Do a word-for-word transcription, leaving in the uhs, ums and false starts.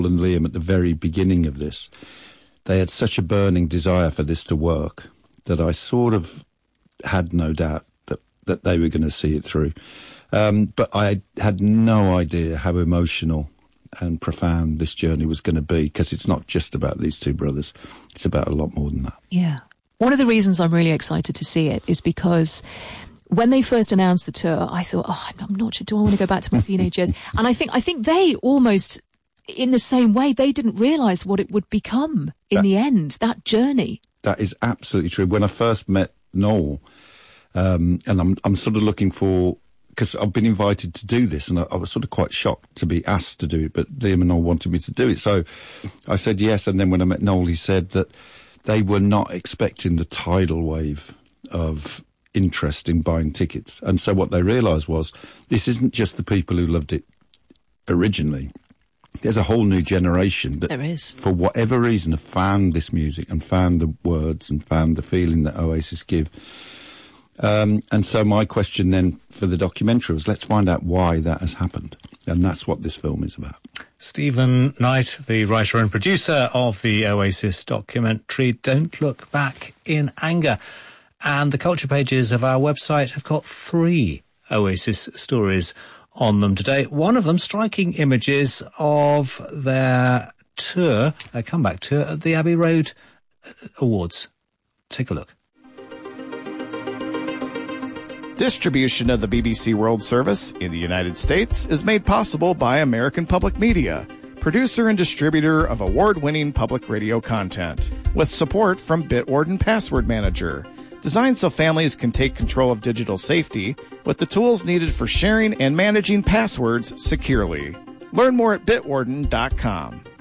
and Liam at the very beginning of this, they had such a burning desire for this to work that I sort of had no doubt that, that they were going to see it through. Um, but I had no idea how emotional and profound this journey was going to be, because it's not just about these two brothers. It's about a lot more than that. Yeah. One of the reasons I'm really excited to see it is because when they first announced the tour, I thought, oh, I'm not sure, do I want to go back to my teenage years? And I think, I think they almost, in the same way, they didn't realise what it would become in that, the end, that journey. That is absolutely true. When I first met Noel, um, and I'm, I'm sort of looking for, because I've been invited to do this, and I, I was sort of quite shocked to be asked to do it, but Liam and Noel wanted me to do it. So I said yes, and then when I met Noel, he said that they were not expecting the tidal wave of interest in buying tickets. And so what they realised was, this isn't just the people who loved it originally. There's a whole new generation that, there is, for whatever reason, have found this music and found the words and found the feeling that Oasis give. Um, and so my question then for the documentary was, let's find out why that has happened. And that's what this film is about. Stephen Knight, the writer and producer of the Oasis documentary, Don't Look Back in Anger. And the culture pages of our website have got three Oasis stories on them today. One of them striking images of their tour, their comeback tour at the Abbey Road Awards. Take a look. Distribution of the B B C World Service in the United States is made possible by American Public Media, producer and distributor of award-winning public radio content, with support from Bitwarden Password Manager, designed so families can take control of digital safety with the tools needed for sharing and managing passwords securely. Learn more at bitwarden dot com.